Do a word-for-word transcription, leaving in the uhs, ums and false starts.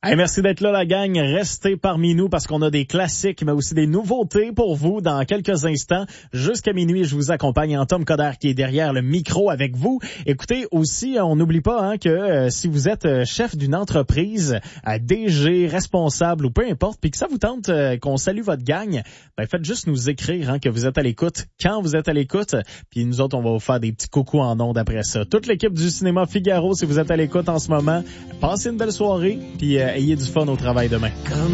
Hey, merci d'être là, la gang. Restez parmi nous parce qu'on a des classiques, mais aussi des nouveautés pour vous dans quelques instants. Jusqu'à minuit, je vous accompagne en Tom Coder qui est derrière le micro avec vous. Écoutez, aussi, on n'oublie pas hein, que euh, si vous êtes euh, chef d'une entreprise, euh, D G, responsable ou peu importe, puis que ça vous tente euh, qu'on salue votre gang, ben faites juste nous écrire hein, que vous êtes à l'écoute, quand vous êtes à l'écoute, puis nous autres, on va vous faire des petits coucous en ondes après ça. Toute l'équipe du Cinéma Figaro, si vous êtes à l'écoute en ce moment, passez une belle soirée, puis euh, ayez du fun au travail demain. Comme